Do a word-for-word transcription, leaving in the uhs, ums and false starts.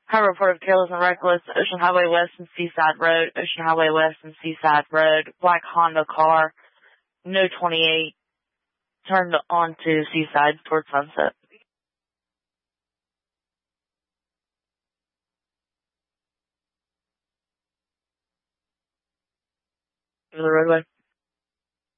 High report of careless and reckless, Ocean Highway West and Seaside Road, Ocean Highway West and Seaside Road, black Honda car, no twenty-eight, turned onto Seaside towards Sunset. The roadway.